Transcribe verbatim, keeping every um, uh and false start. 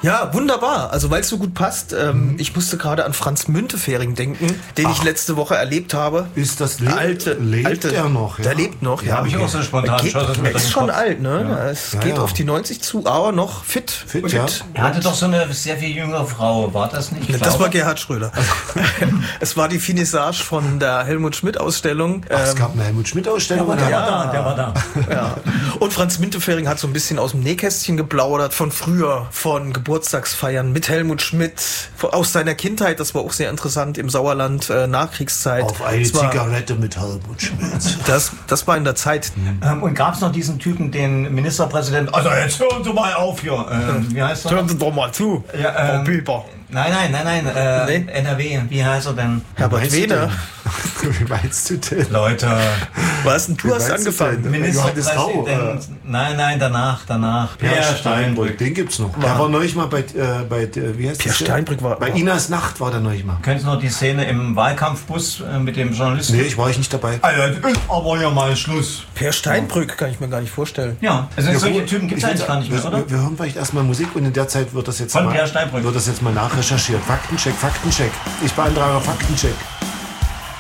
Ja, wunderbar. Also weil es so gut passt. Ähm, mhm. Ich musste gerade an Franz Müntefering denken, den Ach. ich letzte Woche erlebt habe. Ist das le- alte, lebt alte, er noch? Ja. Der lebt noch. Ja, ja. habe ich auch so spontan. Geht, er ist schon Kopf. alt, ne? Ja. Es ja, geht ja. auf die neunzig zu, aber noch fit. Fit, fit. ja. Er hatte doch so eine sehr viel jüngere Frau. War das nicht? Das Laura? War Gerhard Schröder. Es war die Finissage von der Helmut Schmidt-Ausstellung. Ach, es gab eine Helmut Schmidt-Ausstellung. Der war, der ja. war da. Der war da. Ja. Und Franz Müntefering hat so ein bisschen aus dem Nähkästchen geplaudert von früher, von Geburtstagsfeiern mit Helmut Schmidt, aus seiner Kindheit. Das war auch sehr interessant im Sauerland, äh, Nachkriegszeit. Auf eine das war, Zigarette mit Helmut Schmidt. Das, das war in der Zeit. Ähm, und gab es noch diesen Typen, den Ministerpräsidenten, also jetzt hören Sie mal auf hier. Ähm, wie heißt er? Hören Sie doch mal zu, ja, ähm, Frau Bilber. Nein, nein, nein, nein, äh, nee. N R W, wie heißt er denn? Herbert Wehner. Wie meinst du denn? Leute. Was denn? Du Wie hast angefangen. Ministerpräsident. Äh, nein, nein, danach, danach. Pierre Steinbrück, den gibt's noch. Der war neulich mal bei, äh, bei wie heißt Pierre das? Steinbrück war bei Inas Nacht war der neulich mal. Kennst du noch die Szene im Wahlkampfbus äh, mit dem Journalisten? Nee, ich war ich nicht dabei. Also, aber ja mal Schluss. Pierre Steinbrück kann ich mir gar nicht vorstellen. Ja, also ja, solche gut, Typen gibt es eigentlich gar nicht mehr, wir, oder? Wir hören vielleicht erstmal Musik und in der Zeit wird das jetzt Von mal, Pierre Steinbrück. wird das jetzt mal nachrecherchiert. Faktencheck, Faktencheck. Ich beantrage Faktencheck.